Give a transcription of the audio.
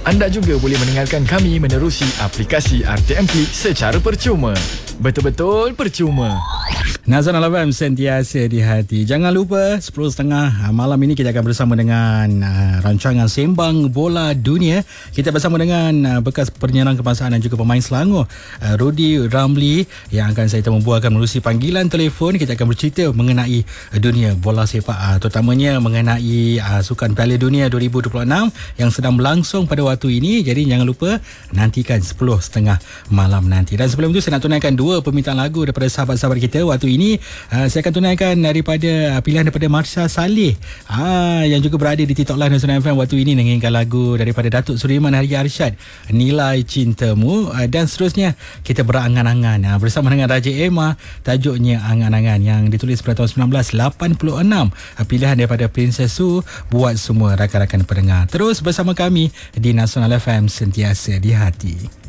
Anda juga boleh mendengarkan kami menerusi aplikasi RTM Klik secara percuma. Betul-betul percuma. Nasional FM sentiasa di hati. Jangan lupa 10.30 malam ini kita akan bersama dengan rancangan Sembang Bola Dunia. Kita bersama dengan bekas penyerang kebangsaan dan juga pemain Selangor, Rudy Ramli, yang akan saya membuatkan melalui panggilan telefon. Kita akan bercerita mengenai dunia bola sepak, terutamanya mengenai Sukan Piala Dunia 2026 yang sedang berlangsung pada waktu ini. Jadi jangan lupa nantikan 10.30 malam nanti. Dan sebelum itu saya nak tunaikan dua permintaan lagu daripada sahabat-sahabat kita waktu ini. Saya akan tunaikan daripada pilihan daripada Marsha Saleh, yang juga berada di TikTok Live Nasional FM waktu ini, menyanyikan lagu daripada Datuk Suriman Haji Arsyad, Nilai Cintamu. Dan seterusnya kita berangan-angan bersama dengan Raja Emma, tajuknya Angan-angan, yang ditulis pada tahun 1986. Pilihan daripada Princess Su buat semua rakan-rakan pendengar. Terus bersama kami di Nasional FM sentiasa di hati.